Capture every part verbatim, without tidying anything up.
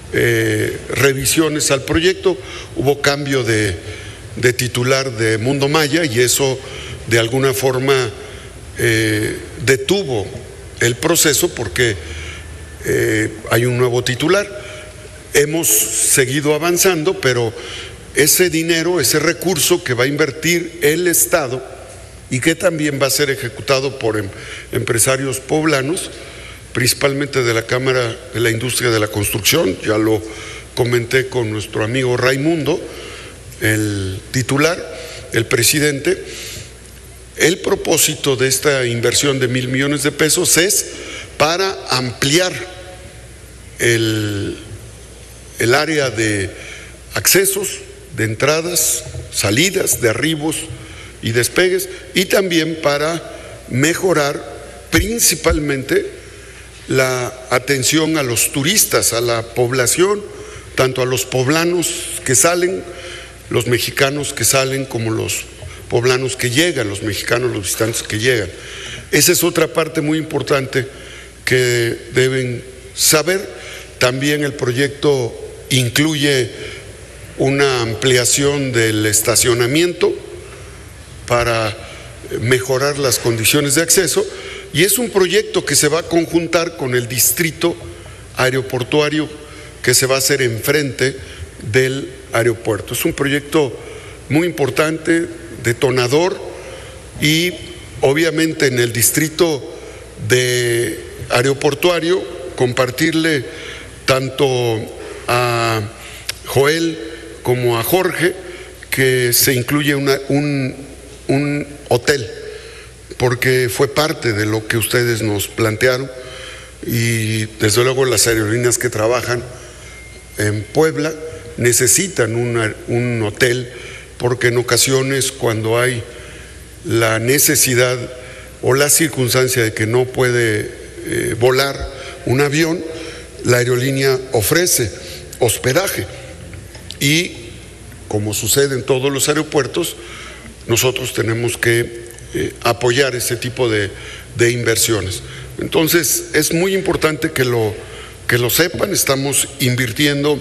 eh, revisiones al proyecto. Hubo cambio de, de titular de Mundo Maya y eso de alguna forma eh, detuvo el proceso porque eh, hay un nuevo titular. Hemos seguido avanzando, pero ese dinero, ese recurso que va a invertir el Estado y que también va a ser ejecutado por em, empresarios poblanos, principalmente de la Cámara de la Industria de la Construcción, ya lo comenté con nuestro amigo Raimundo, el titular, el presidente. El propósito de esta inversión de mil millones de pesos es para ampliar el, el área de accesos, de entradas, salidas, de arribos y despegues, y también para mejorar principalmente la atención a los turistas, a la población, tanto a los poblanos que salen, los mexicanos que salen, como los poblanos que llegan, los mexicanos, los visitantes que llegan. Esa es otra parte muy importante que deben saber. También el proyecto incluye una ampliación del estacionamiento para mejorar las condiciones de acceso, y es un proyecto que se va a conjuntar con el distrito aeroportuario que se va a hacer enfrente del aeropuerto. Es un proyecto muy importante, detonador, y obviamente en el distrito de aeroportuario compartirle tanto a Joel como a Jorge que se incluye una, un, un hotel, porque fue parte de lo que ustedes nos plantearon, y desde luego las aerolíneas que trabajan en Puebla necesitan una, un hotel, porque en ocasiones cuando hay la necesidad o la circunstancia de que no puede eh, volar un avión, la aerolínea ofrece hospedaje, y como sucede en todos los aeropuertos, nosotros tenemos que eh, apoyar ese tipo de, de inversiones. Entonces es muy importante que lo, que lo sepan. Estamos invirtiendo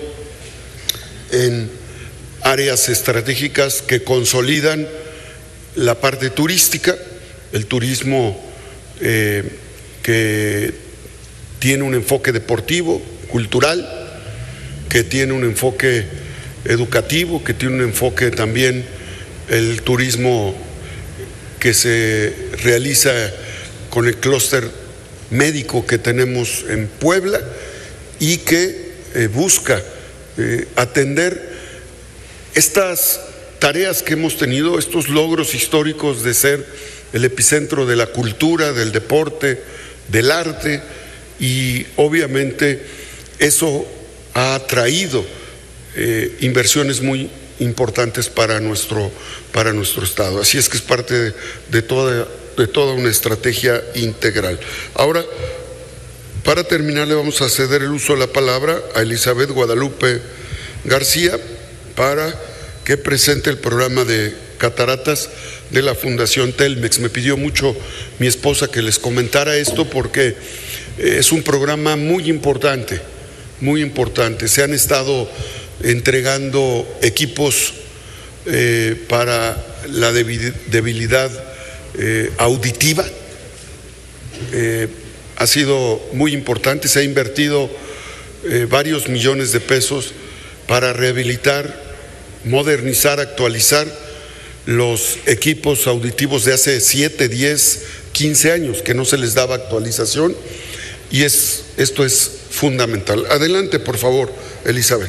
en áreas estratégicas que consolidan la parte turística, el turismo eh, que tiene un enfoque deportivo, cultural, que tiene un enfoque educativo, que tiene un enfoque también el turismo que se realiza con el clúster médico que tenemos en Puebla, y que eh, busca eh, atender estas tareas que hemos tenido, estos logros históricos de ser el epicentro de la cultura, del deporte, del arte, y obviamente eso ha traído eh, inversiones muy importantes para nuestro, para nuestro Estado. Así es que es parte de, de, toda, de toda una estrategia integral. Ahora, para terminar, le vamos a ceder el uso de la palabra a Elizabeth Guadalupe García para que presente el programa de cataratas de la Fundación Telmex. Me pidió mucho mi esposa que les comentara esto porque es un programa muy importante, muy importante. Se han estado entregando equipos eh, para la debilidad eh, auditiva. Eh, ha sido muy importante, se ha invertido eh, varios millones de pesos para rehabilitar, modernizar, actualizar los equipos auditivos de hace siete, diez, quince años que no se les daba actualización, y es, esto es fundamental. Adelante, por favor, Elizabeth.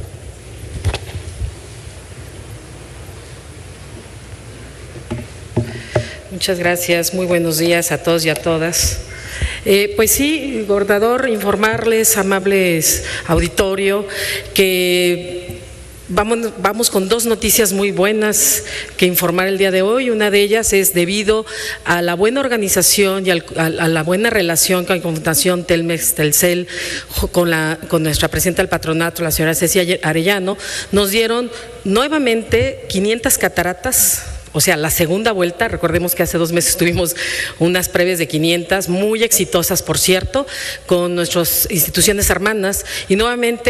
Muchas gracias, muy buenos días a todos y a todas. Eh, pues sí, gobernador, informarles, amables auditorio, que vamos, vamos con dos noticias muy buenas que informar el día de hoy. Una de ellas es debido a la buena organización y al, a, a la buena relación con la Fundación Telmex Telcel, con, la, con nuestra presidenta del patronato, la señora Ceci Arellano, nos dieron nuevamente quinientas cataratas. O sea, la segunda vuelta. Recordemos que hace dos meses tuvimos unas previas de quinientas, muy exitosas, por cierto, con nuestras instituciones hermanas, y nuevamente